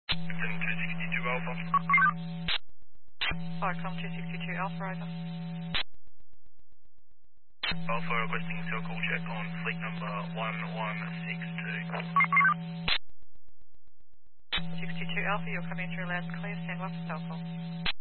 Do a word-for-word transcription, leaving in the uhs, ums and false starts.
seven two six two Alpha. Flightcom two sixty-two Alpha, over. Alpha requesting circle check on fleet number one one six two. sixty-two Alpha, you're coming through loud and clear, stand by for cell call.